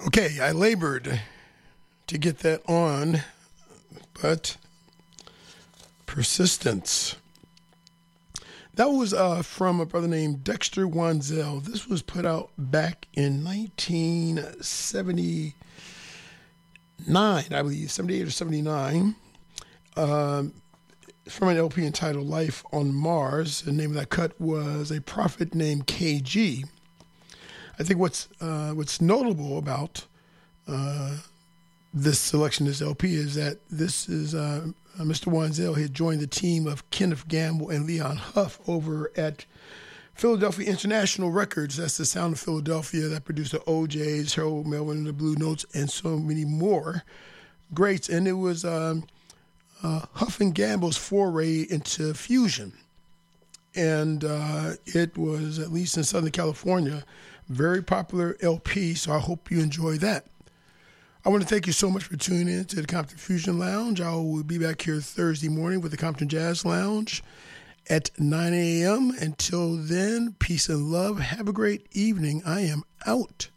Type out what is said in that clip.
Okay, I labored to get that on, but persistence. That was from a brother named Dexter Wanzel. This was put out back in 1979, I believe, 78 or 79, from an LP entitled Life on Mars. The name of that cut was A Prophet Named KG. I think what's notable about this selection, this LP, is that this is Mr. Wanzel had joined the team of Kenneth Gamble and Leon Huff over at Philadelphia International Records. That's the sound of Philadelphia that produced the OJs, Harold Melvin and the Blue Notes, and so many more greats. And it was Huff and Gamble's foray into fusion. And it was, at least in Southern California, very popular LP, so I hope you enjoy that. I want to thank you so much for tuning in to the Compton Fusion Lounge. I will be back here Thursday morning with the Compton Jazz Lounge at 9 a.m. Until then, peace and love. Have a great evening. I am out.